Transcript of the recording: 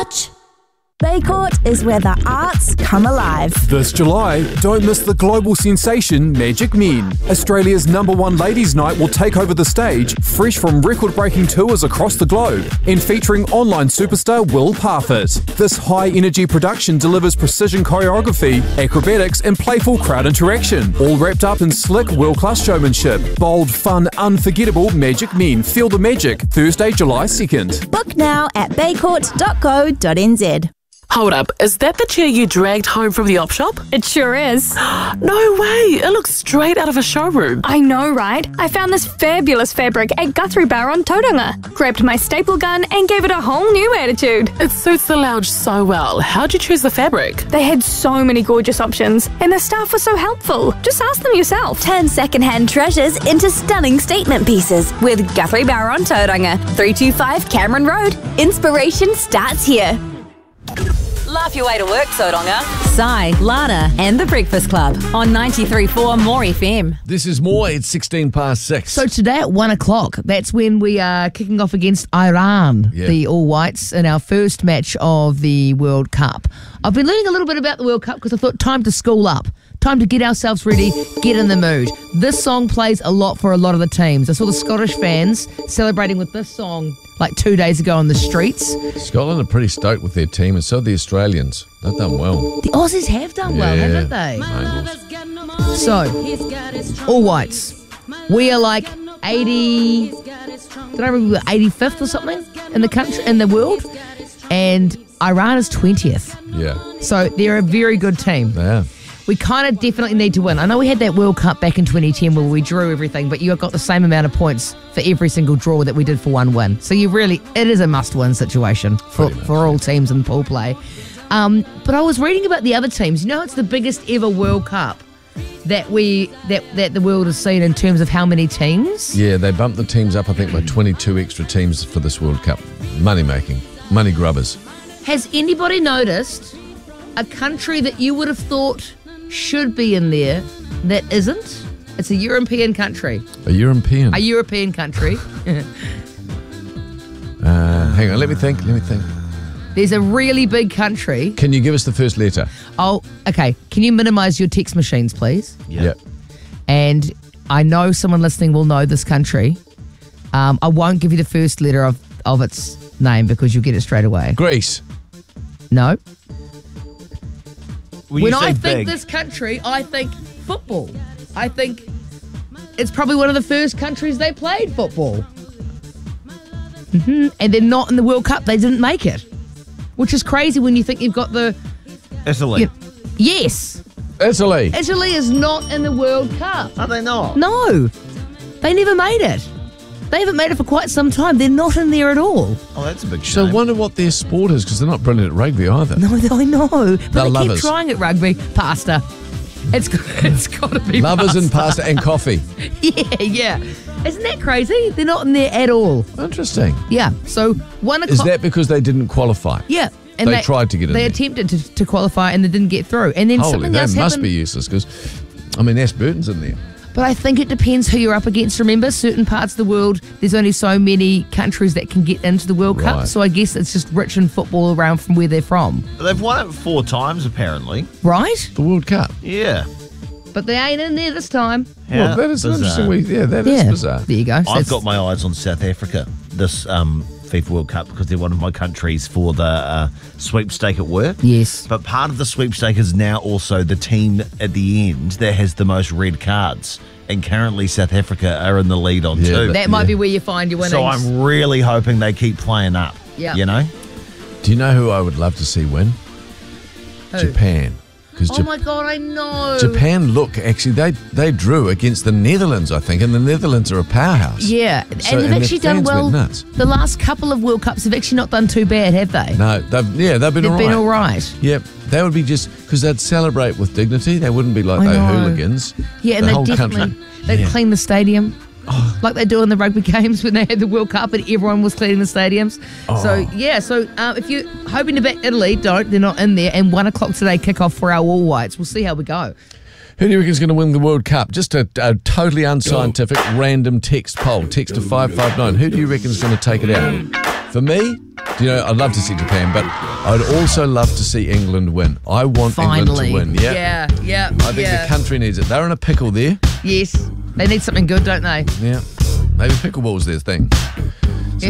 Baycourt is where the arts come alive. This July, don't miss the global sensation Magic Men. Australia's #1 ladies' night will take over the stage, fresh from record-breaking tours across the globe, and featuring online superstar Will Parfitt. This high-energy production delivers precision choreography, acrobatics, and playful crowd interaction, all wrapped up in slick, world-class showmanship. Bold, fun, unforgettable Magic Men. Feel the magic. Thursday, July 2nd. Book now at baycourt.co.nz. Hold up, is that the chair you dragged home from the op shop? It sure is. No way, it looks straight out of a showroom. I know, right? I found this fabulous fabric at Guthrie Bar on Tauranga. Grabbed my staple gun and gave it a whole new attitude. It suits the lounge so well. How'd you choose the fabric? They had so many gorgeous options and the staff was so helpful. Just ask them yourself. Turn second-hand treasures into stunning statement pieces with Guthrie Bar on Tauranga, 325 Cameron Road. Inspiration starts here. Laugh your way to work, Tauranga. Sai, Lana and The Breakfast Club on 93.4 More FM. This is more. It's 6:16. So today at 1 o'clock, that's when we are kicking off against Iran, the All Whites, in our first match of the World Cup. I've been learning a little bit about the World Cup because I thought time to school up. Time to get ourselves ready, get in the mood. This song plays a lot for a lot of the teams. I saw the Scottish fans celebrating with this song like 2 days ago on the streets. Scotland are pretty stoked with their team, and so are the Australians. They've done well. The Aussies have done well, haven't they? So, All Whites. We are like 80, did I remember 85th or something in the country, in the world? And Iran is 20th. Yeah. So they're a very good team. Yeah. We kind of definitely need to win. I know we had that World Cup back in 2010 where we drew everything, but you got the same amount of points for every single draw that we did for one win. So it is a must-win situation for all teams in pool play. But I was reading about the other teams. You know, it's the biggest ever World Cup that the world has seen in terms of how many teams. Yeah, they bumped the teams up, I think, by 22 extra teams for this World Cup. Money-making. Money grubbers. Has anybody noticed a country that you would have thought should be in there that isn't? It's a European country. A European country. Hang on, let me think. There's a really big country. Can you give us the first letter? Oh, okay. Can you minimise your text machines, please? Yeah. And I know someone listening will know this country. I won't give you the first letter of its name because you'll get it straight away. Greece. No. When I think this country, I think football. I think it's probably one of the first countries they played football. And they're not in the World Cup. They didn't make it. Which is crazy when you think you've got the... Italy. Yes. Italy. Italy is not in the World Cup. Are they not? No. They never made it. They haven't made it for quite some time. They're not in there at all. Oh, that's a big shame. So I wonder what their sport is, because they're not brilliant at rugby either. No, I know. But they're they lovers. keep trying at rugby. Pasta. It's got to be lovers pasta. and pasta and coffee. Yeah. Isn't that crazy? They're not in there at all. Interesting. Yeah. So 1 o'clock. Is that because they didn't qualify? Yeah. And they tried to get in They there. attempted to qualify and they didn't get through. And then Holy, something they else must happened. be useless because, Ashburton's in there. But I think it depends who you're up against. Remember, certain parts of the world, there's only so many countries that can get into the World Cup. Right. So I guess it's just rich in football around from where they're from. They've won it 4 times, apparently. Right? The World Cup. Yeah. But they ain't in there this time. Well, that is bizarre. interesting. That is bizarre. There you go. So I've got my eyes on South Africa this FIFA World Cup because they're one of my countries for the sweepstake at work. Yes. But part of the sweepstake is now also the team at the end that has the most red cards. And currently South Africa are in the lead on 2. That might be where you find your winnings. So I'm really hoping they keep playing up. Yeah. You know? Do you know who I would love to see win? Who? Japan. Oh my God, I know. Japan, actually, they drew against the Netherlands, I think, and the Netherlands are a powerhouse. Yeah, So- and they've and actually their done fans well. went nuts. The last couple of World Cups have actually not done too bad, have they? No, they've been all right. They've been all right. Yep, they would be just because they'd celebrate with dignity. They wouldn't be like I those know. hooligans. Yeah, and the they whole definitely country. they'd Yeah. clean the stadium. Like they do in the rugby games when they had the World Cup and everyone was cleaning the stadiums. So if you're hoping to back Italy, they're not in there. And 1 o'clock today, kick off for our All Whites. We'll see how we go. Who do you reckon is going to win the World Cup? Just a totally unscientific, random text poll. Text to 559. Who do you reckon is going to take it out? For me, I'd love to see Japan, but I'd also love to see England win. I want England to win. Yeah. I think the country needs it. They're in a pickle there. Yes. They need something good, don't they? Yeah. Maybe pickleball's their thing.